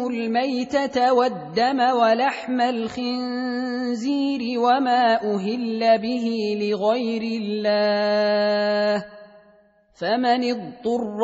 الميتة والدم ولحم الخنزير وما أهل به لغير الله فمن اضطر